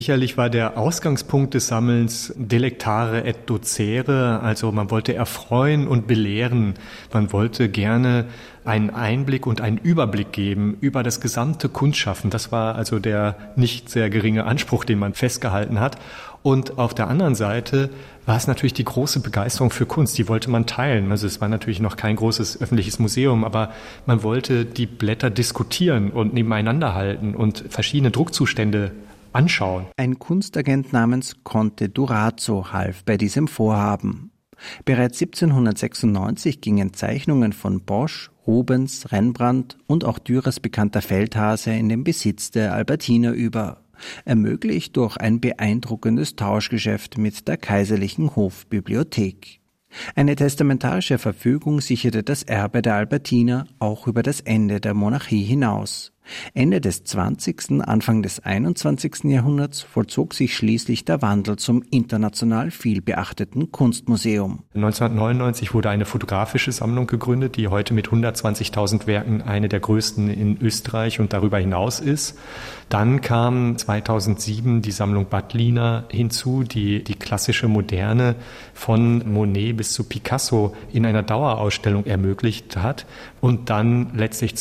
Sicherlich war der Ausgangspunkt des Sammelns delectare et docere, also man wollte erfreuen und belehren. Man wollte gerne einen Einblick und einen Überblick geben über das gesamte Kunstschaffen. Das war also der nicht sehr geringe Anspruch, den man festgehalten hat. Und auf der anderen Seite war es natürlich die große Begeisterung für Kunst, die wollte man teilen. Also es war natürlich noch kein großes öffentliches Museum, aber man wollte die Blätter diskutieren und nebeneinander halten und verschiedene Druckzustände anschauen. Ein Kunstagent namens Conte Durazzo half bei diesem Vorhaben. Bereits 1796 gingen Zeichnungen von Bosch, Rubens, Rembrandt und auch Dürers bekannter Feldhase in den Besitz der Albertiner über, ermöglicht durch ein beeindruckendes Tauschgeschäft mit der kaiserlichen Hofbibliothek. Eine testamentarische Verfügung sicherte das Erbe der Albertiner auch über das Ende der Monarchie hinaus. Ende des 20., Anfang des 21. Jahrhunderts vollzog sich schließlich der Wandel zum international vielbeachteten Kunstmuseum. 1999 wurde eine fotografische Sammlung gegründet, die heute mit 120.000 Werken eine der größten in Österreich und darüber hinaus ist. Dann kam 2007 die Sammlung Badliner hinzu, die klassische Moderne von Monet bis zu Picasso in einer Dauerausstellung ermöglicht hat. Und dann letztlich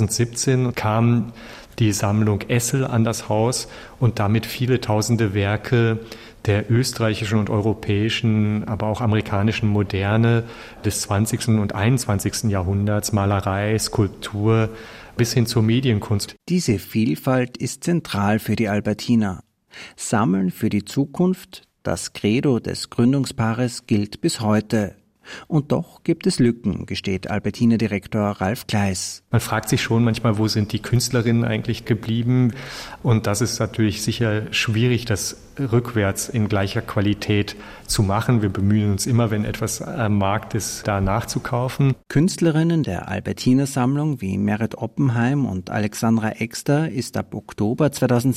2017 kam die Sammlung Essel an das Haus und damit viele tausende Werke der österreichischen und europäischen, aber auch amerikanischen Moderne des 20. und 21. Jahrhunderts, Malerei, Skulptur bis hin zur Medienkunst. Diese Vielfalt ist zentral für die Albertiner. Sammeln für die Zukunft, das Credo des Gründungspaares gilt bis heute. Und doch gibt es Lücken, gesteht Albertiner-Direktor Ralf Gleis. Man fragt sich schon manchmal, wo sind die Künstlerinnen eigentlich geblieben? Und das ist natürlich sicher schwierig, das rückwärts in gleicher Qualität zu machen. Wir bemühen uns immer, wenn etwas am Markt ist, da nachzukaufen. Künstlerinnen der Albertiner-Sammlung wie Meret Oppenheim und Alexandra Exter ist ab Oktober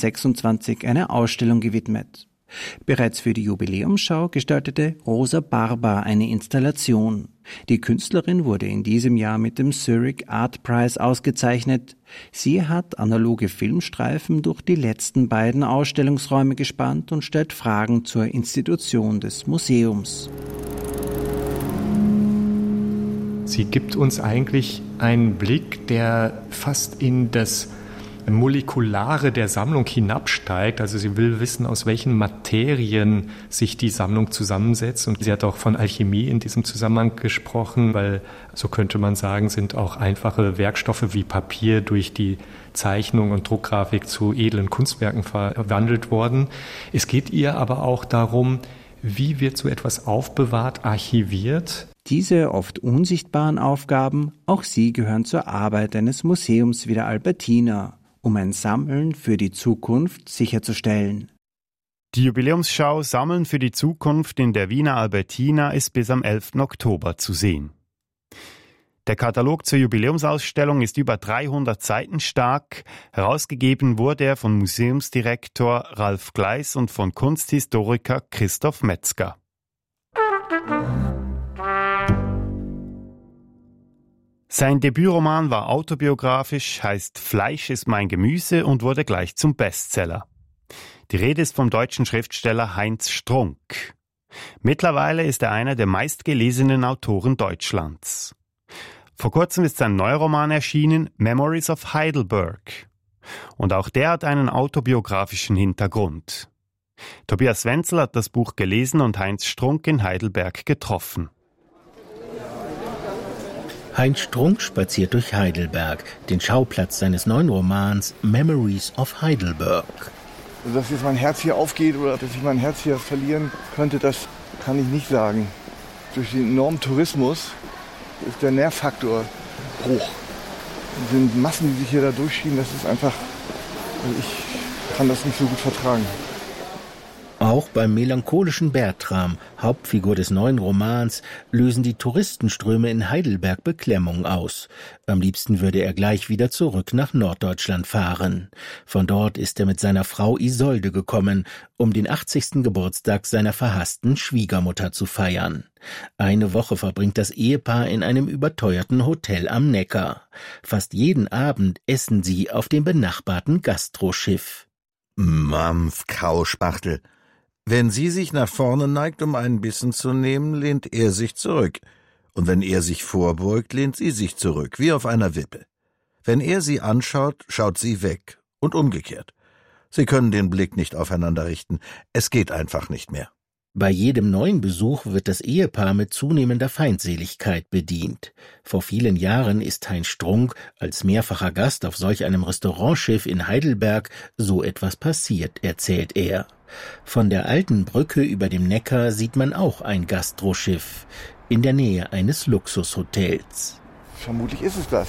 2026 eine Ausstellung gewidmet. Bereits für die Jubiläumsschau gestaltete Rosa Barber eine Installation. Die Künstlerin wurde in diesem Jahr mit dem Zurich Art Prize ausgezeichnet. Sie hat analoge Filmstreifen durch die letzten beiden Ausstellungsräume gespannt und stellt Fragen zur Institution des Museums. Sie gibt uns eigentlich einen Blick, der fast in das Molekulare der Sammlung hinabsteigt. Also sie will wissen, aus welchen Materien sich die Sammlung zusammensetzt. Und sie hat auch von Alchemie in diesem Zusammenhang gesprochen, weil, so könnte man sagen, sind auch einfache Werkstoffe wie Papier durch die Zeichnung und Druckgrafik zu edlen Kunstwerken verwandelt worden. Es geht ihr aber auch darum, wie wird so etwas aufbewahrt, archiviert? Diese oft unsichtbaren Aufgaben, auch sie gehören zur Arbeit eines Museums wie der Albertiner, um ein Sammeln für die Zukunft sicherzustellen. Die Jubiläumsschau Sammeln für die Zukunft in der Wiener Albertina ist bis am 11. Oktober zu sehen. Der Katalog zur Jubiläumsausstellung ist über 300 Seiten stark. Herausgegeben wurde er von Museumsdirektor Ralf Gleis und von Kunsthistoriker Christoph Metzger. Sein Debütroman war autobiografisch, heißt Fleisch ist mein Gemüse und wurde gleich zum Bestseller. Die Rede ist vom deutschen Schriftsteller Heinz Strunk. Mittlerweile ist er einer der meistgelesenen Autoren Deutschlands. Vor kurzem ist sein neuer Roman erschienen, Memories of Heidelberg. Und auch der hat einen autobiografischen Hintergrund. Tobias Wenzel hat das Buch gelesen und Heinz Strunk in Heidelberg getroffen. Heinz Strunk spaziert durch Heidelberg, den Schauplatz seines neuen Romans Memories of Heidelberg. Dass jetzt mein Herz hier aufgeht oder dass ich mein Herz hier verlieren könnte, das kann ich nicht sagen. Durch den enormen Tourismus ist der Nährfaktor hoch. Es sind Massen, die sich hier da durchschieben, das ist einfach, ich kann das nicht so gut vertragen. Auch beim melancholischen Bertram, Hauptfigur des neuen Romans, lösen die Touristenströme in Heidelberg Beklemmung aus. Am liebsten würde er gleich wieder zurück nach Norddeutschland fahren. Von dort ist er mit seiner Frau Isolde gekommen, um den 80. Geburtstag seiner verhassten Schwiegermutter zu feiern. Eine Woche verbringt das Ehepaar in einem überteuerten Hotel am Neckar. Fast jeden Abend essen sie auf dem benachbarten Gastroschiff. Mampf, Kauspachtel. Wenn sie sich nach vorne neigt, um einen Bissen zu nehmen, lehnt er sich zurück. Und wenn er sich vorbeugt, lehnt sie sich zurück, wie auf einer Wippe. Wenn er sie anschaut, schaut sie weg. Und umgekehrt. Sie können den Blick nicht aufeinander richten. Es geht einfach nicht mehr. Bei jedem neuen Besuch wird das Ehepaar mit zunehmender Feindseligkeit bedient. Vor vielen Jahren ist Heinz Strunk als mehrfacher Gast auf solch einem Restaurantschiff in Heidelberg so etwas passiert, erzählt er. Von der alten Brücke über dem Neckar sieht man auch ein Gastroschiff in der Nähe eines Luxushotels. Vermutlich ist es das.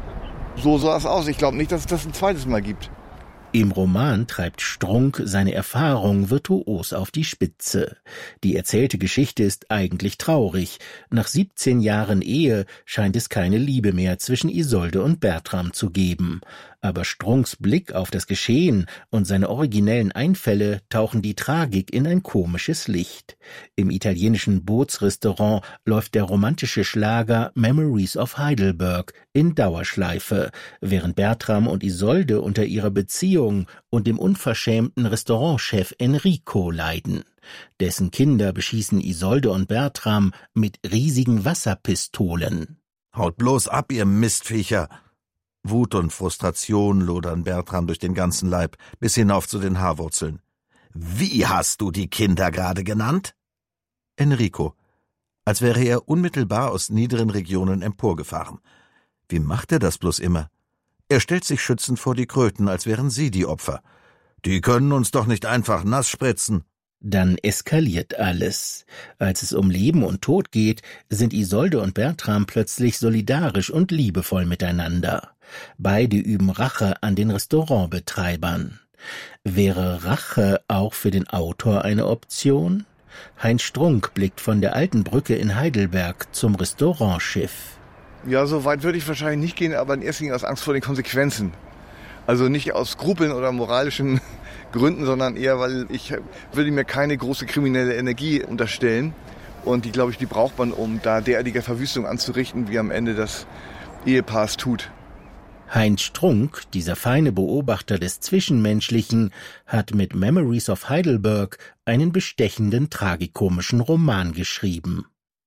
So sah es aus. Ich glaube nicht, dass es das ein zweites Mal gibt. Im Roman treibt Strunk seine Erfahrung virtuos auf die Spitze. Die erzählte Geschichte ist eigentlich traurig. Nach 17 Jahren Ehe scheint es keine Liebe mehr zwischen Isolde und Bertram zu geben. Aber Strunks Blick auf das Geschehen und seine originellen Einfälle tauchen die Tragik in ein komisches Licht. Im italienischen Bootsrestaurant läuft der romantische Schlager Memories of Heidelberg in Dauerschleife, während Bertram und Isolde unter ihrer Beziehung und dem unverschämten Restaurantchef Enrico leiden. Dessen Kinder beschießen Isolde und Bertram mit riesigen Wasserpistolen. »Haut bloß ab, ihr Mistviecher!« Wut und Frustration lodern Bertram durch den ganzen Leib, bis hinauf zu den Haarwurzeln. »Wie hast du die Kinder gerade genannt?« Enrico, als wäre er unmittelbar aus niederen Regionen emporgefahren. Wie macht er das bloß immer? Er stellt sich schützend vor die Kröten, als wären sie die Opfer. »Die können uns doch nicht einfach nass spritzen.« Dann eskaliert alles. Als es um Leben und Tod geht, sind Isolde und Bertram plötzlich solidarisch und liebevoll miteinander. Beide üben Rache an den Restaurantbetreibern. Wäre Rache auch für den Autor eine Option? Heinz Strunk blickt von der alten Brücke in Heidelberg zum Restaurantschiff. Ja, so weit würde ich wahrscheinlich nicht gehen, aber in erster Linie aus Angst vor den Konsequenzen. Also nicht aus Skrupeln oder moralischen Gründen, sondern eher, weil ich würde mir keine große kriminelle Energie unterstellen. Und die, glaube ich, die braucht man, um da derartige Verwüstung anzurichten, wie am Ende das Ehepaar es tut. Heinz Strunk, dieser feine Beobachter des Zwischenmenschlichen, hat mit Memories of Heidelberg einen bestechenden, tragikomischen Roman geschrieben.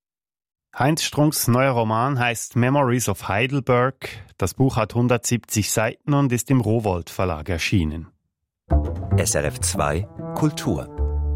Heinz Strunks neuer Roman heißt Memories of Heidelberg. Das Buch hat 170 Seiten und ist im Rowohlt Verlag erschienen. SRF 2 Kultur.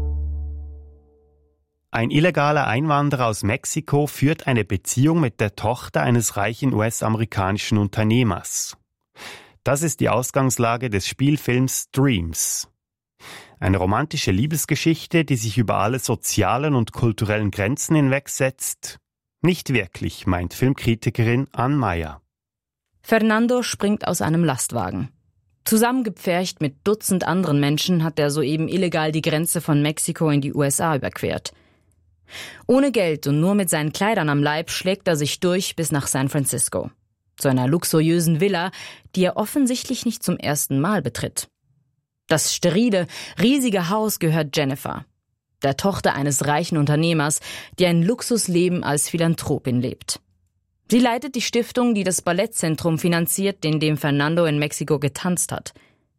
Ein illegaler Einwanderer aus Mexiko führt eine Beziehung mit der Tochter eines reichen US-amerikanischen Unternehmers. Das ist die Ausgangslage des Spielfilms Dreams. Eine romantische Liebesgeschichte, die sich über alle sozialen und kulturellen Grenzen hinwegsetzt. Nicht wirklich, meint Filmkritikerin Ann Meyer. Fernando springt aus einem Lastwagen. Zusammengepfercht mit Dutzend anderen Menschen hat er soeben illegal die Grenze von Mexiko in die USA überquert. Ohne Geld und nur mit seinen Kleidern am Leib schlägt er sich durch bis nach San Francisco. Zu einer luxuriösen Villa, die er offensichtlich nicht zum ersten Mal betritt. Das sterile, riesige Haus gehört Jennifer, der Tochter eines reichen Unternehmers, die ein Luxusleben als Philanthropin lebt. Sie leitet die Stiftung, die das Ballettzentrum finanziert, in dem Fernando in Mexiko getanzt hat.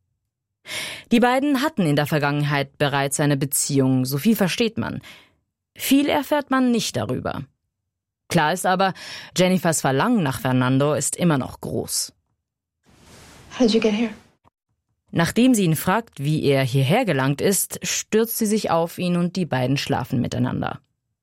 Die beiden hatten in der Vergangenheit bereits eine Beziehung, so viel versteht man. Viel erfährt man nicht darüber. Klar ist aber, Jennifers Verlangen nach Fernando ist immer noch groß. How did you get here? Nachdem sie ihn fragt, wie er hierher gelangt ist, stürzt sie sich auf ihn und die beiden schlafen miteinander.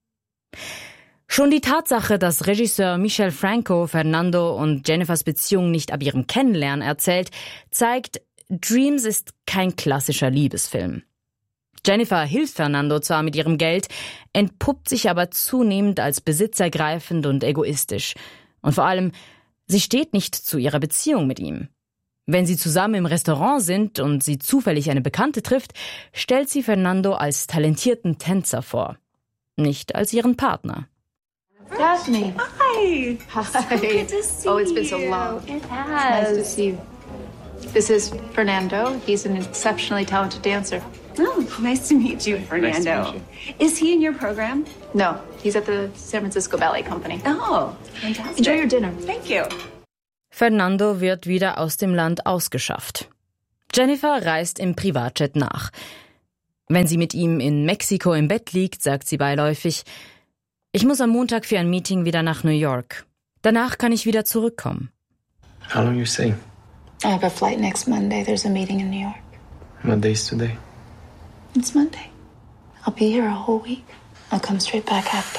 Schon die Tatsache, dass Regisseur Michel Franco Fernando und Jennifers Beziehung nicht ab ihrem Kennenlernen erzählt, zeigt, Dreams ist kein klassischer Liebesfilm. Jennifer hilft Fernando zwar mit ihrem Geld, entpuppt sich aber zunehmend als besitzergreifend und egoistisch. Und vor allem, sie steht nicht zu ihrer Beziehung mit ihm. Wenn sie zusammen im Restaurant sind und sie zufällig eine Bekannte trifft, stellt sie Fernando als talentierten Tänzer vor, nicht als ihren Partner. Daphne. Hi. Hi. So good to see Oh, it's been so long. It It's has. nice to see you. This is Fernando. He's an exceptionally talented dancer. Oh, nice to meet you, Fernando. Nice to meet Is he in your program? No, he's at the San Francisco Ballet Company. Oh, fantastic. Enjoy your dinner. Thank you. Fernando wird wieder aus dem Land ausgeschafft. Jennifer reist im Privatjet nach. Wenn sie mit ihm in Mexiko im Bett liegt, sagt sie beiläufig: Ich muss am Montag für ein Meeting wieder nach New York. Danach kann ich wieder zurückkommen. How long are you staying? I have a flight next Monday. There's a meeting in New York. What day is today? It's Monday. I'll be here a whole week. I'll come straight back after.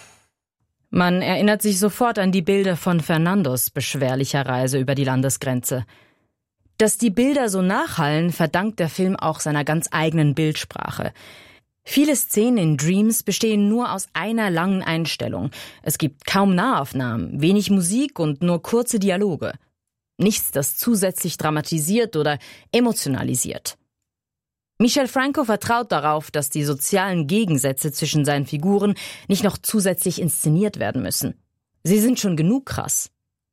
Man erinnert sich sofort an die Bilder von Fernandos beschwerlicher Reise über die Landesgrenze. Dass die Bilder so nachhallen, verdankt der Film auch seiner ganz eigenen Bildsprache. Viele Szenen in Dreams bestehen nur aus einer langen Einstellung. Es gibt kaum Nahaufnahmen, wenig Musik und nur kurze Dialoge. Nichts, das zusätzlich dramatisiert oder emotionalisiert. Michel Franco vertraut darauf, dass die sozialen Gegensätze zwischen seinen Figuren nicht noch zusätzlich inszeniert werden müssen. Sie sind schon genug krass.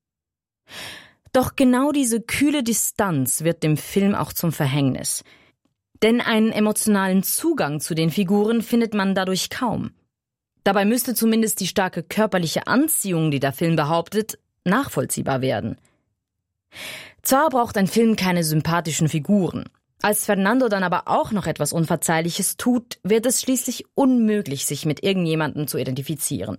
Doch genau diese kühle Distanz wird dem Film auch zum Verhängnis. Denn einen emotionalen Zugang zu den Figuren findet man dadurch kaum. Dabei müsste zumindest die starke körperliche Anziehung, die der Film behauptet, nachvollziehbar werden. Zwar braucht ein Film keine sympathischen Figuren. Als Fernando dann aber auch noch etwas Unverzeihliches tut, wird es schließlich unmöglich, sich mit irgendjemandem zu identifizieren.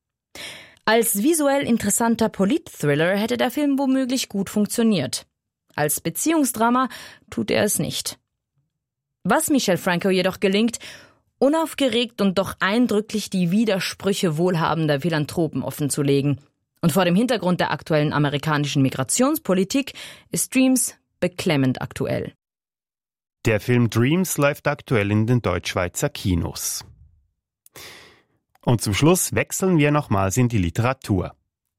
Als visuell interessanter Polit-Thriller hätte der Film womöglich gut funktioniert. Als Beziehungsdrama tut er es nicht. Was Michel Franco jedoch gelingt, unaufgeregt und doch eindrücklich die Widersprüche wohlhabender Philanthropen offenzulegen. Und vor dem Hintergrund der aktuellen amerikanischen Migrationspolitik ist Dreams beklemmend aktuell. Der Film Dreams läuft aktuell in den Deutschschweizer Kinos. Und zum Schluss wechseln wir nochmals in die Literatur.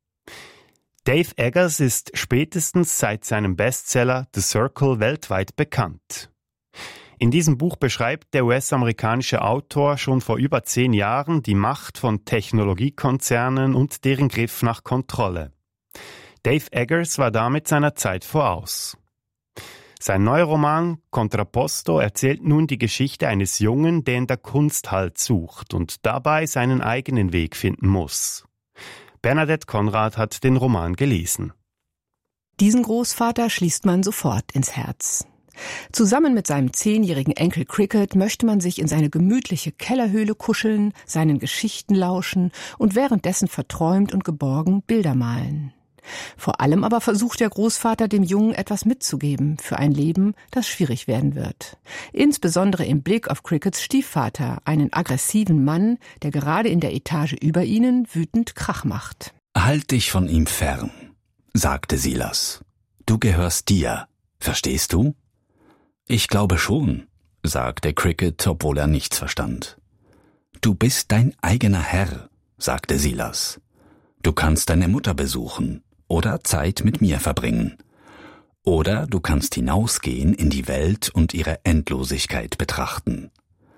Dave Eggers ist spätestens seit seinem Bestseller The Circle weltweit bekannt. In diesem Buch beschreibt der US-amerikanische Autor schon vor über 10 Jahren die Macht von Technologiekonzernen und deren Griff nach Kontrolle. Dave Eggers war damit seiner Zeit voraus. Sein neuer Roman Contrapposto erzählt nun die Geschichte eines Jungen, der in der Kunst Halt sucht und dabei seinen eigenen Weg finden muss. Bernadette Konrad hat den Roman gelesen. Diesen Großvater schließt man sofort ins Herz. Zusammen mit seinem 10-jährigen Enkel Cricket möchte man sich in seine gemütliche Kellerhöhle kuscheln, seinen Geschichten lauschen und währenddessen verträumt und geborgen Bilder malen. Vor allem aber versucht der Großvater dem Jungen etwas mitzugeben für ein Leben, das schwierig werden wird. Insbesondere im Blick auf Crickets Stiefvater, einen aggressiven Mann, der gerade in der Etage über ihnen wütend Krach macht. Halt dich von ihm fern, sagte Silas. Du gehörst dir, verstehst du? Ich glaube schon, sagte Cricket, obwohl er nichts verstand. Du bist dein eigener Herr, sagte Silas. Du kannst deine Mutter besuchen oder Zeit mit mir verbringen. Oder du kannst hinausgehen in die Welt und ihre Endlosigkeit betrachten.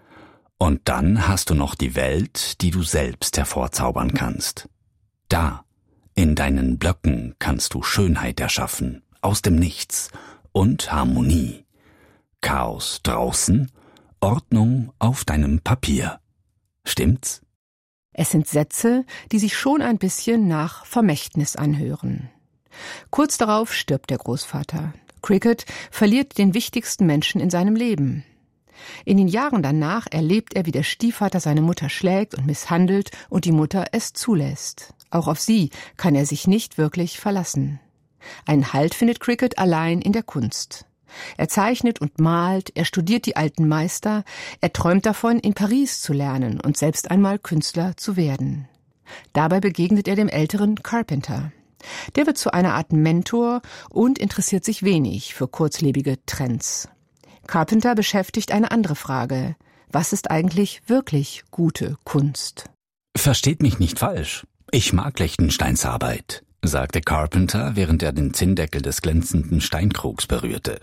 Und dann hast du noch die Welt, die du selbst hervorzaubern kannst. Da, in deinen Blöcken kannst du Schönheit erschaffen, aus dem Nichts, und Harmonie. Chaos draußen, Ordnung auf deinem Papier. Stimmt's? Es sind Sätze, die sich schon ein bisschen nach Vermächtnis anhören. Kurz darauf stirbt der Großvater. Cricket verliert den wichtigsten Menschen in seinem Leben. In den Jahren danach erlebt er, wie der Stiefvater seine Mutter schlägt und misshandelt und die Mutter es zulässt. Auch auf sie kann er sich nicht wirklich verlassen. Einen Halt findet Cricket allein in der Kunst. Er zeichnet und malt, er studiert die alten Meister, er träumt davon, in Paris zu lernen und selbst einmal Künstler zu werden. Dabei begegnet er dem älteren Carpenter. Der wird zu einer Art Mentor und interessiert sich wenig für kurzlebige Trends. Carpenter beschäftigt eine andere Frage. Was ist eigentlich wirklich gute Kunst? Versteht mich nicht falsch. Ich mag Lichtensteins Arbeit, sagte Carpenter, während er den Zinndeckel des glänzenden Steinkrugs berührte.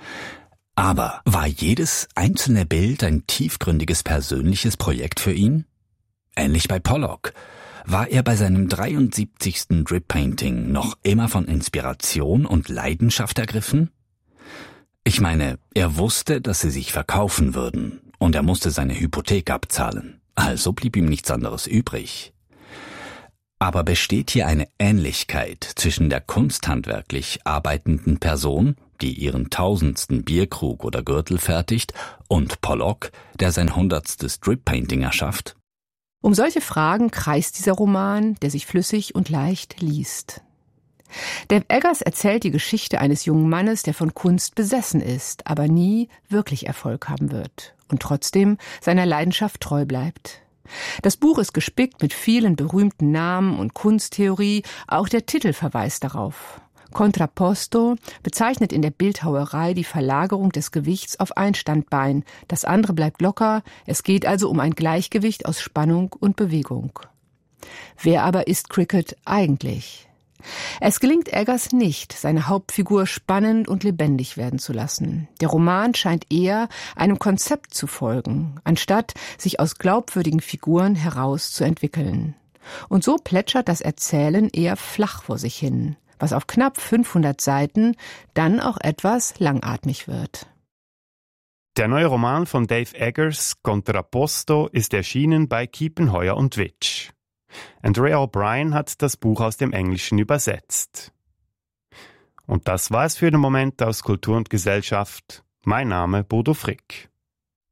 Aber war jedes einzelne Bild ein tiefgründiges persönliches Projekt für ihn? Ähnlich bei Pollock. War er bei seinem 73. Drip-Painting noch immer von Inspiration und Leidenschaft ergriffen? Ich meine, er wusste, dass sie sich verkaufen würden, und er musste seine Hypothek abzahlen. Also blieb ihm nichts anderes übrig. Aber besteht hier eine Ähnlichkeit zwischen der kunsthandwerklich arbeitenden Person, die ihren 1000. Bierkrug oder Gürtel fertigt, und Pollock, der sein 100. Strip-Painting erschafft? Um solche Fragen kreist dieser Roman, der sich flüssig und leicht liest. Dave Eggers erzählt die Geschichte eines jungen Mannes, der von Kunst besessen ist, aber nie wirklich Erfolg haben wird und trotzdem seiner Leidenschaft treu bleibt. Das Buch ist gespickt mit vielen berühmten Namen und Kunsttheorie, auch der Titel verweist darauf. Contrapposto bezeichnet in der Bildhauerei die Verlagerung des Gewichts auf ein Standbein, das andere bleibt locker, es geht also um ein Gleichgewicht aus Spannung und Bewegung. Wer aber ist Cricket eigentlich? Es gelingt Eggers nicht, seine Hauptfigur spannend und lebendig werden zu lassen. Der Roman scheint eher einem Konzept zu folgen, anstatt sich aus glaubwürdigen Figuren herauszuentwickeln. Und so plätschert das Erzählen eher flach vor sich hin, was auf knapp 500 Seiten dann auch etwas langatmig wird. Der neue Roman von Dave Eggers, Contrapposto, ist erschienen bei Kiepenheuer und Witsch. Andrea O'Brien hat das Buch aus dem Englischen übersetzt. Und das war es für den Moment aus Kultur und Gesellschaft. Mein Name Bodo Frick.